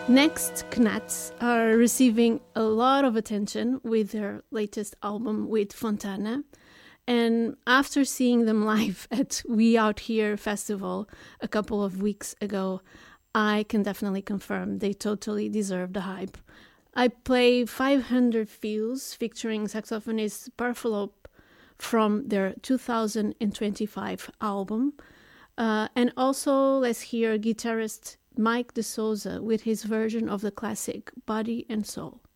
Next, Knats are receiving a lot of attention with their latest album with Fontana. And after seeing them live at We Out Here Festival a couple of weeks ago, I can definitely confirm they totally deserve the hype. I play 500 Feels featuring saxophonist Perfalope from their 2025 album. And also let's hear guitarist Mike De Souza with his version of the classic Body and Soul.